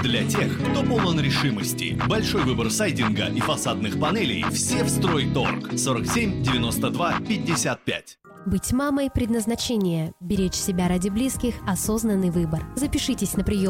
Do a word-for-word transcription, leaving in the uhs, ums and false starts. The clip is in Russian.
для тех, кто полон решимости. Большой выбор сайдинга и фасадных панелей. Все в Стройторг. сорок семь девяносто два пятьдесят пять. Быть мамой – предназначение. Беречь себя ради близких – осознанный выбор. Запишитесь на прием